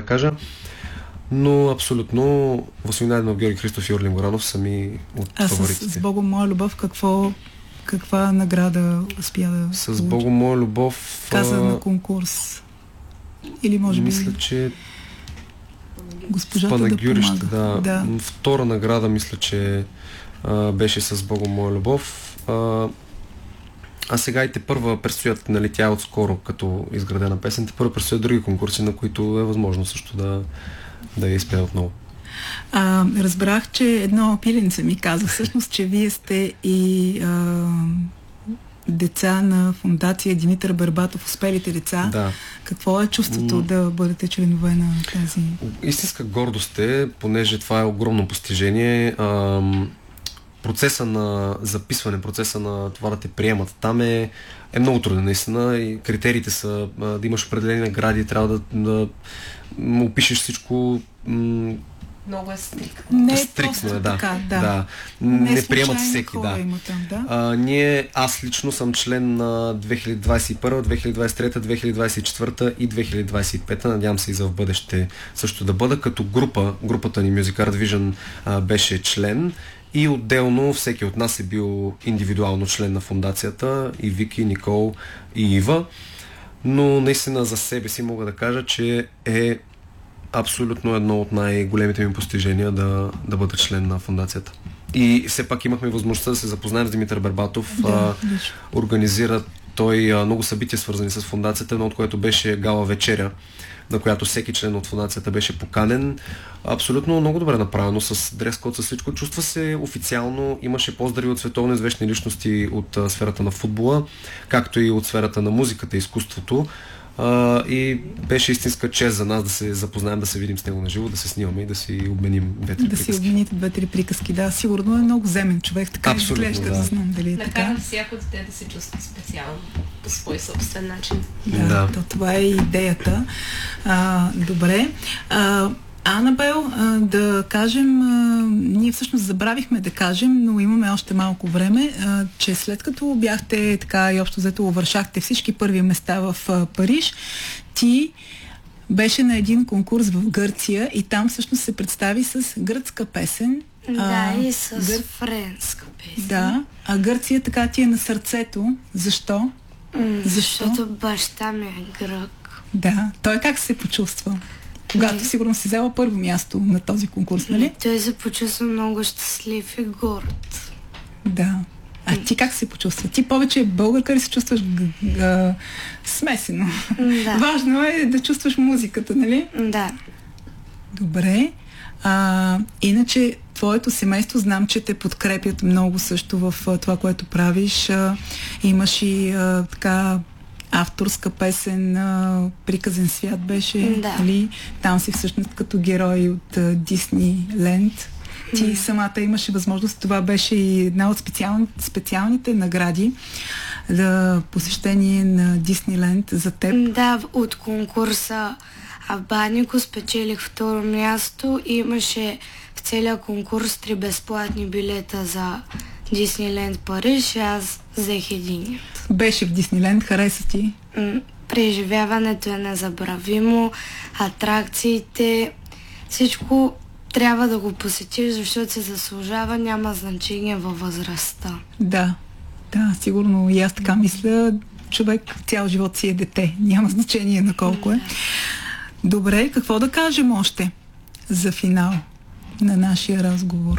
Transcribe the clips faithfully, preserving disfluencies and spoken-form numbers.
кажа. Но абсолютно Васил Найденов, Георги Христов и Орлин Горанов са ми от а фаворитите. А с, с Богом моя любов какво, каква награда успя да С получи? Богом моя любов... Каза а... на конкурс. Или може би... Мисля, че госпожата да помага. Да. да. Втора награда, мисля, че а, беше с Богом моя любов. А, а сега и те първа предстоят, нали, тя отскоро като изградена песен, те първа предстоят други конкурси, на които е възможно също да, да я изпея отново. А, разбрах, че едно пиленце ми каза всъщност, че вие сте и а, деца на фондация Димитър Бербатов, успелите деца. Да. Какво е чувството да бъдете членове на тази? Истинска гордост е, понеже това е огромно постижение. А, процеса на записване, процеса на това да те приемат там е, е много труден наистина и критериите са а, да имаш определени награди, трябва да, да опишеш всичко. М- Много е стрикно. Не е стрикно е, да. Така, да. да. Не, не приемат всеки, хора да. Има там, да. А, ние, аз лично съм член на две хиляди двадесет и първа, две хиляди двадесет и трета, две хиляди двадесет и четвърта и две хиляди двадесет и пета. Надявам се и за в бъдеще също да бъда. Като група, групата ни Music Art Vision а, беше член и отделно всеки от нас е бил индивидуално член на фондацията. И Вики, Никол и Ива. Но наистина за себе си мога да кажа, че е абсолютно едно от най-големите ми постижения да, да бъда член на фондацията. И все пак имахме възможността да се запознаем с Димитър Бербатов. Да, а, организира той а, много събития, свързани с фондацията, едно от което беше гала вечеря, на която всеки член от фондацията беше поканен. Абсолютно много добре направено, с дрес-код, с всичко. Чувства се официално, имаше поздрави от световно известни личности от а, сферата на футбола, както и от сферата на музиката и изкуството. Uh, и беше истинска чест за нас да се запознаем, да се видим с него на живо, да се снимаме и да си обменим две-три да приказки. Да си обмените две-три приказки, да. Сигурно е много земен човек, така изглежда, да. Да знам дали е така. Накарам всяко дете да се чувства специално по свой собствен начин. Да, да. То, това е идеята. А, добре. А, Анабел, а, да кажем, а, ние всъщност забравихме да кажем, но имаме още малко време, а, че след като бяхте така и общо взето увършахте всички първи места в а, Париж, ти беше на един конкурс в Гърция и там всъщност се представи с гръцка песен. Да, а, и с гър... френска песен. Да, а Гърция така ти е на сърцето. Защо? М- защото баща ми е грък. Да, той как се почувства? Когато сигурно си взела първо място на този конкурс, нали? Той се почувства много щастлив и горд. Да. А ти как се почувства? Ти повече българка ли се чувстваш г- г- смесено? Да. Важно е да чувстваш музиката, нали? Да. Добре. А, иначе твоето семейство, знам, че те подкрепят много също в а, това, което правиш. А, имаш и а, така авторска песен, а, Приказен свят беше, да. Нали? Там си всъщност като герой от Дисниленд. Ти mm. самата имаше възможност, това беше и една от специал, специалните награди за посещение на Дисниленд за теб. Да, от конкурса Абанико спечелих второ място и имаше в целия конкурс три безплатни билета за Дисниленд Париж и аз взех един. Беше в Дисниленд, хареса ти? Преживяването е незабравимо, атракциите, всичко трябва да го посетиш, защото се заслужава, няма значение във възрастта. Да, да, сигурно и аз така мисля. Човек цял живот си е дете, няма значение на колко е. Добре, какво да кажем още за финал на нашия разговор?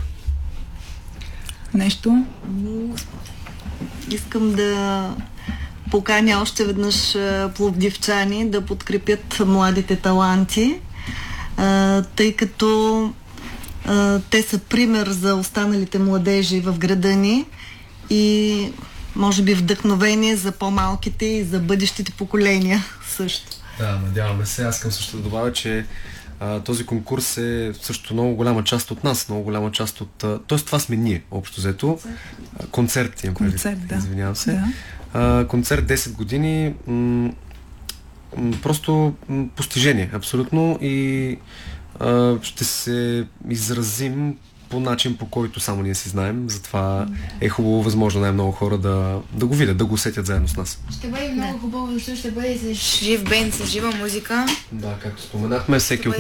Нещо? Искам да поканя още веднъж пловдивчани да подкрепят младите таланти, тъй като те са пример за останалите младежи в града ни и може би вдъхновение за по-малките и за бъдещите поколения също. Да, надяваме се. Аз искам също да добавя, че а, този конкурс е също много голяма част от нас, много голяма част от... А, тоест това сме ние, общо взето. Концерт, имам предвид. Концерт, да. Извинявам се. Да. А, концерт десет години, м- м- просто м- постижение, абсолютно, и а, ще се изразим по начин, по който само ние си знаем. Затова е хубаво, възможно най-много хора да, да го видят, да го усетят заедно с нас. Ще бъде много хубаво, защото ще бъде с жив бенд, с жива музика. Да, както споменахме, всеки от